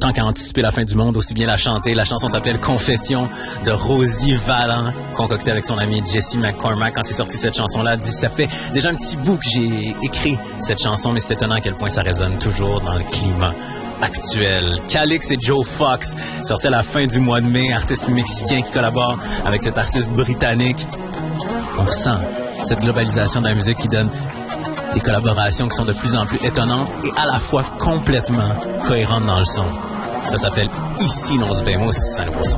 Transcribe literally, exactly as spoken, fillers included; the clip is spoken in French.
tant qu'à anticiper la fin du monde, aussi bien la chanter. La chanson s'appelle Confession de Rosie Vallant, concoctée avec son ami Jesse McCormack. Quand c'est sorti cette chanson-là, dit ça fait déjà un petit bout que j'ai écrit cette chanson, mais c'est étonnant à quel point ça résonne toujours dans le climat actuel. Calix et Joe Fox, sorti à la fin du mois de mai, artiste mexicain qui collabore avec cet artiste britannique. On sent cette globalisation de la musique qui donne des collaborations qui sont de plus en plus étonnantes et à la fois complètement cohérentes dans le son. Ça s'appelle Ici Nos Vemos, c'est un nouveau son.